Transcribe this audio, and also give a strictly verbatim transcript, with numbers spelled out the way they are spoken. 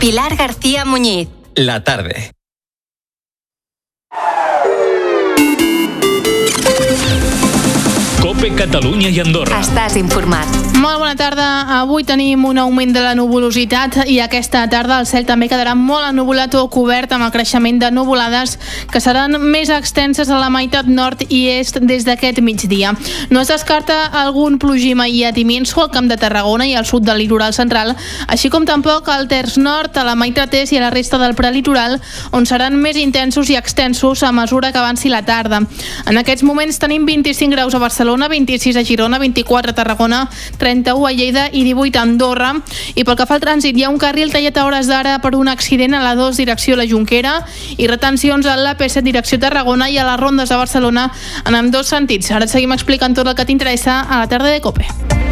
Pilar García Muñiz. La tarde. COPE Catalunya i Andorra. Estàs informat. Molt bona tarda. Avui tenim un augment de la nuvolositat i aquesta tarda el cel també quedarà molt ennuvolat o cobert amb el creixement de nuvolades que seran més extenses a la meitat nord i est des d'aquest migdia. No es descarta algun plogim aïllat i minso al Camp de Tarragona i al sud del litoral central, així com tampoc al terç nord, a la meitat est i a la resta del prelitoral, on seran més intensos i extensos a mesura que avanci la tarda. En aquests moments tenim vint-i-cinc graus a Barcelona, vint-i-sis a Girona, vint-i-quatre a Tarragona, trenta-u a Lleida i divuit a Andorra. I pel que fa al trànsit, hi ha un carril tallat a hores d'ara per un accident a la dos direcció a la Jonquera i retencions a la P set direcció a Tarragona i a les rondes de Barcelona en ambdós sentits. Ara et seguim explicant tot el que t'interessa a la tarda de COPE.